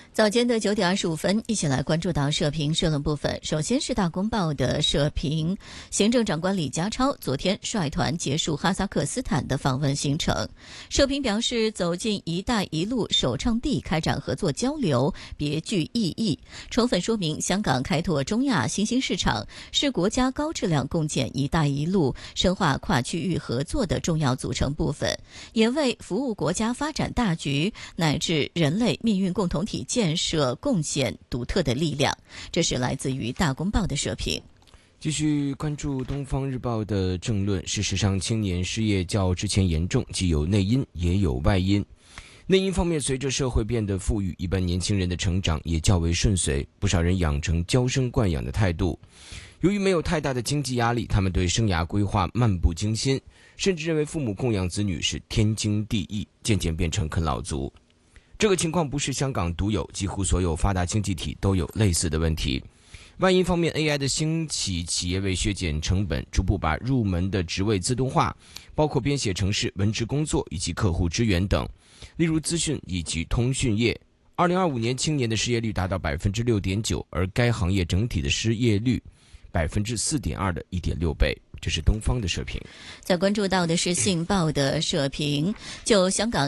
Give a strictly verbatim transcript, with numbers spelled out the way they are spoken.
早间的九点二十五分，一起来关注到社评社论部分。首先是大公报的社评，行政长官李家超昨天率团结束哈萨克斯坦的访问行程。社评表示，走进“一带一路”首倡地开展合作交流，别具意义，充分说明香港开拓中亚新兴市场是国家高质量共建“一带一路”深化跨区域合作的重要组成部分，也为服务国家发展大局乃至人类命运共同体建设贡献独特的力量。这是来自于大公报的社评。 继续关注东方日报的政论。事实上，青年失业较之前严重，既有内因也有外因。内因方面，随着社会变得富裕，一般年轻人的成长也较为顺遂，不少人养成娇生惯养的态度。由于没有太大的经济压力，他们对生涯规划漫不经心，甚至认为父母供养子女是天经地义，渐渐变成啃老族。这个情况不是香港独有，几乎所有发达经济体都有类似的问题。外因方面， A I 的兴起，企业为削减成本，逐步把入门的职位自动化，包括编写程式、文职工作以及客户支援等，例如资讯以及通讯业。二零二五年青年的失业率达到 百分之六点九， 而该行业整体的失业率 百分之四点二 的 一点六倍。这是东方的社评。 在关注到的是信报的社评，就香港